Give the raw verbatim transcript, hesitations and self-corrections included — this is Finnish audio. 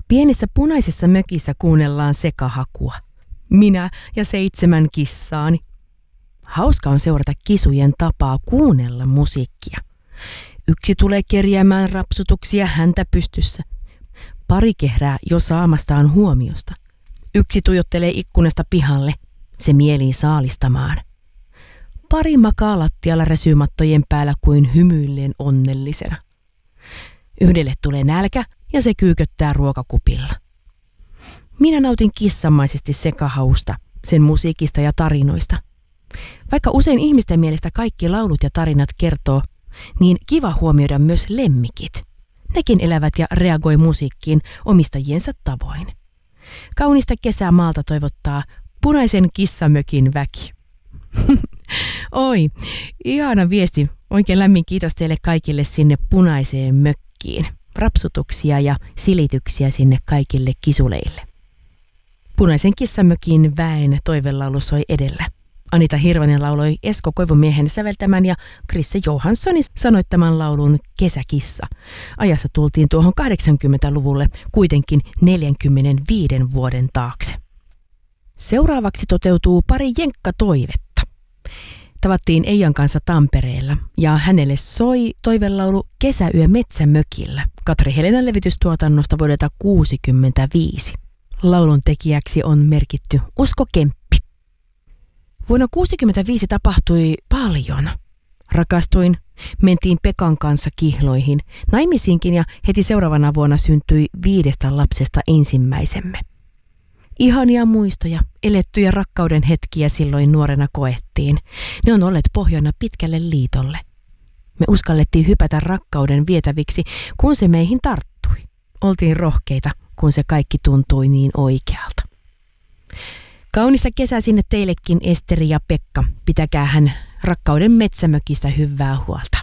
Pienessä punaisessa mökissä kuunnellaan sekahakua. Minä ja seitsemän kissaani. Hauska on seurata kisujen tapaa kuunnella musiikkia. Yksi tulee kerjäämään rapsutuksia häntä pystyssä. Pari kehrää jo saamastaan huomiosta. Yksi tuijottelee ikkunasta pihalle, se mielii saalistamaan. Pari makaa lattialla räsymattojen päällä kuin hymyilleen onnellisena. Yhdelle tulee nälkä ja se kyyköttää ruokakupilla. Minä nautin kissamaisesti sekahausta, sen musiikista ja tarinoista. Vaikka usein ihmisten mielestä kaikki laulut ja tarinat kertoo, niin kiva huomioida myös lemmikit. Nekin elävät ja reagoi musiikkiin omistajiensa tavoin. Kaunista kesää maalta toivottaa punaisen kissamökin väki. Oi, ihana viesti. Oikein lämmin kiitos teille kaikille sinne punaiseen mökkiin. Rapsutuksia ja silityksiä sinne kaikille kisuleille. Punaisen kissamökin väen toivelaulu soi edellä. Anita Hirvonen lauloi Esko Koivumiehen säveltämän ja Krisse Johanssonin sanoittaman laulun Kesäkissa. Ajassa tultiin tuohon kahdeksankymmentäluvulle kuitenkin neljänkymmenenviiden vuoden taakse. Seuraavaksi toteutuu pari jenkkatoivetta. Tavattiin Eijan kanssa Tampereella ja hänelle soi toivelaulu Kesäyö metsämökillä Katri Helenan levitystuotannosta vuodelta kuusikymmentäviisi. Laulun tekijäksi on merkitty Usko Kemppi. Vuonna kuusikymmentäviisi tapahtui paljon. Rakastuin, mentiin Pekan kanssa kihloihin, naimisiinkin ja heti seuraavana vuonna syntyi viidestä lapsesta ensimmäisemme. Ihania muistoja, elettyjä rakkauden hetkiä silloin nuorena koettiin. Ne on olleet pohjana pitkälle liitolle. Me uskallettiin hypätä rakkauden vietäviksi, kun se meihin tarttui. Oltiin rohkeita, kun se kaikki tuntui niin oikealta. Kaunista kesää sinne teillekin, Esteri ja Pekka. Pitäkää hän rakkauden metsämökistä hyvää huolta.